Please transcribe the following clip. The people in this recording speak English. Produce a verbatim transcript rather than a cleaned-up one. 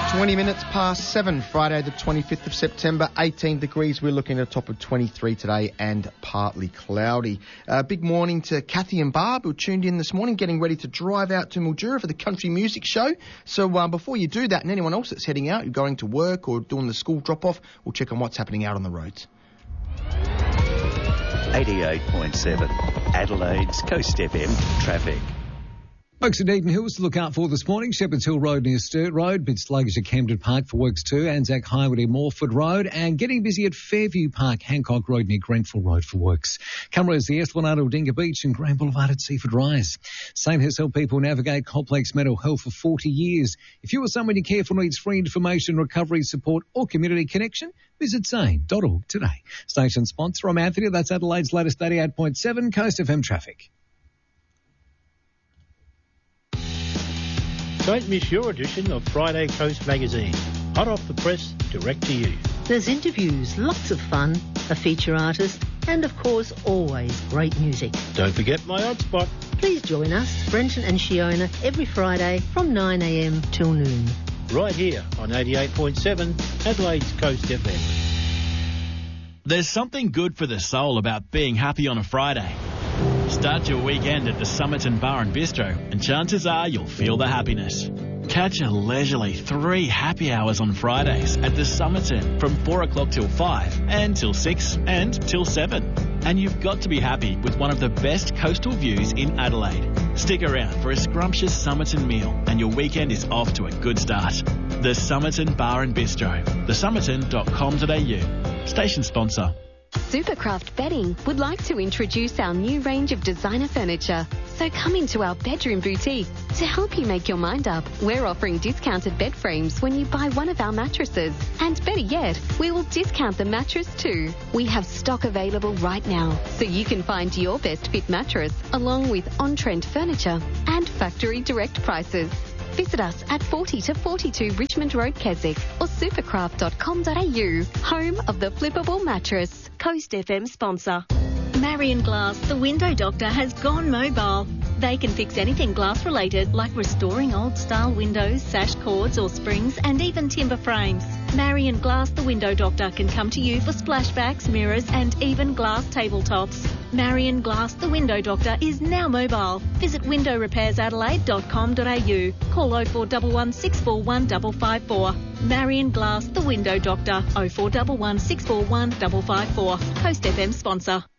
twenty minutes past seven, Friday the twenty-fifth of September, eighteen degrees. We're looking at a top of twenty-three today and partly cloudy. Uh, big morning to Kathy and Barb, who tuned in this morning, getting ready to drive out to Mildura for the country music show. So uh, before you do that, and anyone else that's heading out, you're going to work or doing the school drop-off, we'll check on what's happening out on the roads. eighty-eight point seven, Adelaide's Coast F M traffic. Folks at Eden Hills to look out for this morning. Shepherd's Hill Road near Sturt Road, bit sluggish at Camden Park for works too, Anzac Highway near Morford Road, and getting busy at Fairview Park, Hancock Road near Grenfell Road for works. Camera's the Esplanade of Dinga Beach and Grand Boulevard at Seaford Rise. Saint has helped people navigate complex mental health for forty years. If you or someone you care for needs free information, recovery support or community connection, visit saint dot org today. Station sponsor, I'm Anthony. That's Adelaide's latest eighty-eight point seven Coast F M traffic. Don't miss your edition of Friday Coast Magazine. Hot off the press, direct to you. There's interviews, lots of fun, a feature artist, and of course, always great music. Don't forget my odd spot. Please join us, Brenton and Shiona, every Friday from nine a m till noon. Right here on eighty-eight point seven, Adelaide's Coast F M. There's something good for the soul about being happy on a Friday. Start your weekend at the Somerton Bar and Bistro, and chances are you'll feel the happiness. Catch a leisurely three happy hours on Fridays at the Somerton from four o'clock till five, and till six, and till seven. And you've got to be happy with one of the best coastal views in Adelaide. Stick around for a scrumptious Somerton meal, and your weekend is off to a good start. The Somerton Bar and Bistro, the somerton dot com dot a u. Station sponsor. Supercraft Bedding would like to introduce our new range of designer furniture. So come into our bedroom boutique. To help you make your mind up, we're offering discounted bed frames when you buy one of our mattresses. And better yet, we will discount the mattress too. We have stock available right now, so you can find your best fit mattress along with on-trend furniture and factory direct prices. Visit us at forty to forty-two Richmond Road, Keswick, or supercraft dot com dot a u, home of the flippable mattress. Coast F M sponsor. Marion Glass, the window doctor, has gone mobile. They can fix anything glass related, like restoring old style windows, sash cords or springs, and even timber frames. Marion Glass, the window doctor, can come to you for splashbacks, mirrors, and even glass tabletops. Marion Glass, the window doctor, is now mobile. Visit window repairs adelaide dot com dot a u. Call oh four one one, six four one, five five four. Marion Glass, the window doctor, oh four one one, six four one, five five four. Coast F M sponsor.